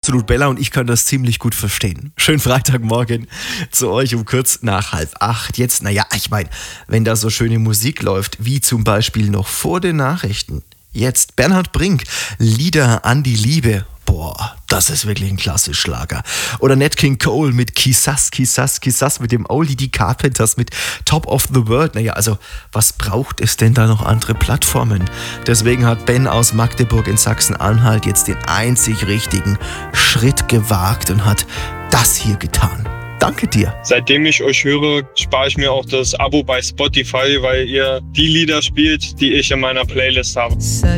absolut Bella und ich kann das ziemlich gut verstehen. Schönen Freitagmorgen zu euch um kurz nach 7:30. Jetzt, naja, ich meine, wenn da so schöne Musik läuft, wie zum Beispiel noch vor den Nachrichten. Jetzt Bernhard Brink, Lieder an die Liebe. Boah, das ist wirklich ein klasse Schlager. Oder Nat King Cole mit Kissas, Kissas, Kissas mit dem Oldie, die Carpenters mit Top of the World. Naja, also was braucht es denn da noch andere Plattformen? Deswegen hat Ben aus Magdeburg in Sachsen-Anhalt jetzt den einzig richtigen Schritt gewagt und hat das hier getan. Danke dir. Seitdem ich euch höre, spare ich mir auch das Abo bei Spotify, weil ihr die Lieder spielt, die ich in meiner Playlist habe. Such